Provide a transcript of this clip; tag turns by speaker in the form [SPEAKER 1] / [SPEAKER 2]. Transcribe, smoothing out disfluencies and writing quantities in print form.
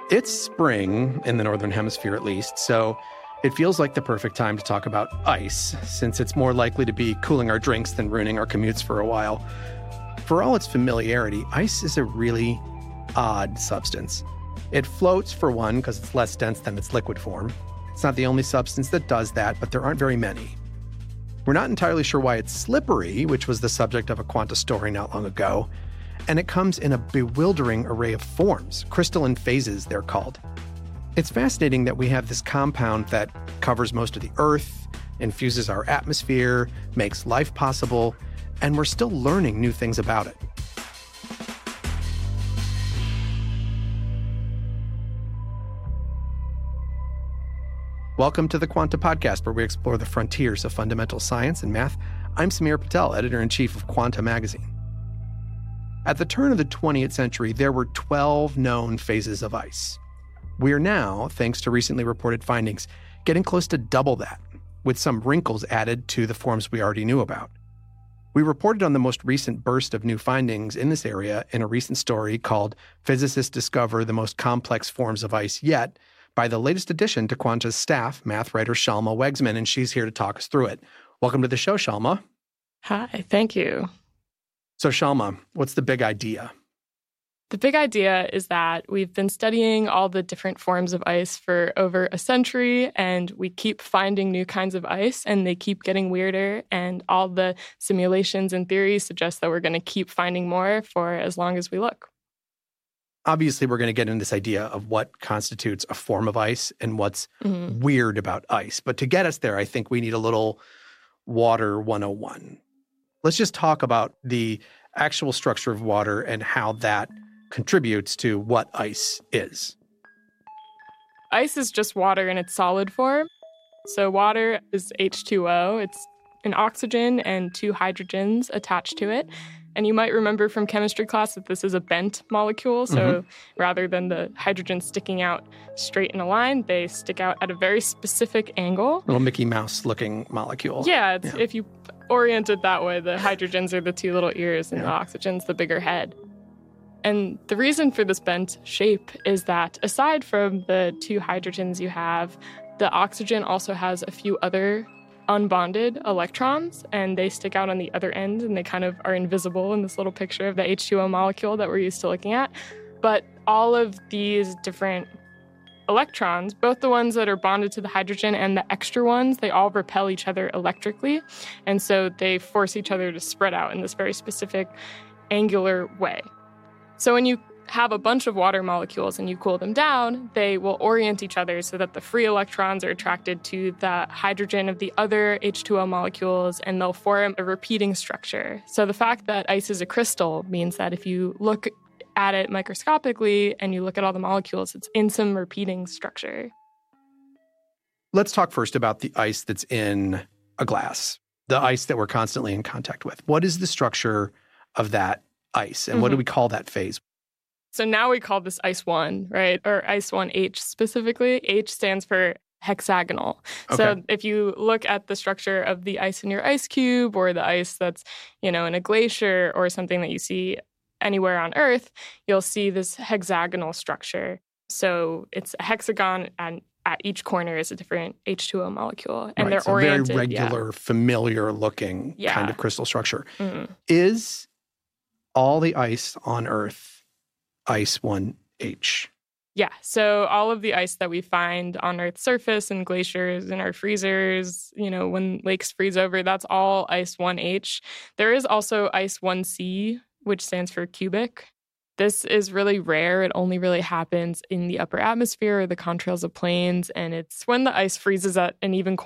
[SPEAKER 1] It's spring in the Northern Hemisphere, at least, so it feels like the perfect time to talk about ice, since it's more likely to be cooling our drinks than ruining our commutes for a while. For all its familiarity, ice is a really odd substance. It floats, for one, because it's less dense than its liquid form. It's not the only substance that does that, but there aren't very many. We're not entirely sure why it's slippery, which was the subject of a Quanta story not long ago. And it comes in a bewildering array of forms, crystalline phases, they're called. It's fascinating that we have this compound that covers most of the Earth, infuses our atmosphere, makes life possible, and we're still learning new things about it. Welcome to the Quanta Podcast, where we explore the frontiers of fundamental science and math. I'm Samir Patel, editor-in-chief of Quanta Magazine. At the turn of the 20th century, there were 12 known phases of ice. We are now, thanks to recently reported findings, getting close to double that, with some wrinkles added to the forms we already knew about. We reported on the most recent burst of new findings in this area in a recent story called Physicists Discover the Most Complex Forms of Ice Yet, by the latest addition to Quanta's staff, math writer Shalma Wegsman, and she's here to talk us through it. Welcome to the show, Shalma.
[SPEAKER 2] Hi, thank you.
[SPEAKER 1] So Shalma, what's the big idea?
[SPEAKER 2] The big idea is that we've been studying all the different forms of ice for over a century, and we keep finding new kinds of ice, and they keep getting weirder, and all the simulations and theories suggest that we're going to keep finding more for as long as we look.
[SPEAKER 1] Obviously, we're going to get into this idea of what constitutes a form of ice and what's weird about ice. But to get us there, I think we need a little Water 101. Let's just talk about the actual structure of water and how that contributes to what ice is.
[SPEAKER 2] Ice is just water in its solid form. So water is H2O. It's an oxygen and two hydrogens attached to it. And you might remember from chemistry class that this is a bent molecule. So rather than the hydrogen sticking out straight in a line, they stick out at a very specific angle.
[SPEAKER 1] Little Mickey Mouse looking molecule.
[SPEAKER 2] Yeah, if you orient it that way, the hydrogens are the two little ears and the oxygen's the bigger head. And the reason for this bent shape is that aside from the two hydrogens you have, the oxygen also has a few other unbonded electrons, and they stick out on the other end, and they kind of are invisible in this little picture of the H2O molecule that we're used to looking at. But all of these different electrons, both the ones that are bonded to the hydrogen and the extra ones, they all repel each other electrically, and so they force each other to spread out in this very specific angular way. So when you have a bunch of water molecules and you cool them down, they will orient each other so that the free electrons are attracted to the hydrogen of the other H2O molecules, and they'll form a repeating structure. So the fact that ice is a crystal means that if you look at it microscopically and you look at all the molecules, it's in some repeating structure.
[SPEAKER 1] Let's talk first about the ice that's in a glass, the ice that we're constantly in contact with. What is the structure of that ice, and what do we call that phase?
[SPEAKER 2] So now we call this ice 1, right? Or ice 1H specifically. H stands for hexagonal. Okay. So if you look at the structure of the ice in your ice cube, or the ice that's, in a glacier or something that you see anywhere on Earth, you'll see this hexagonal structure. So it's a hexagon, and at each corner is a different H2O molecule. And they're oriented.
[SPEAKER 1] Very regular, familiar looking kind of crystal structure. Is all the ice on Earth ice 1H?
[SPEAKER 2] Yeah, so all of the ice that we find on Earth's surface and glaciers and our freezers, when lakes freeze over, that's all ice 1H. There is also ice 1C, which stands for cubic. This is really rare. It only really happens in the upper atmosphere or the contrails of plains, and it's when the ice freezes at an even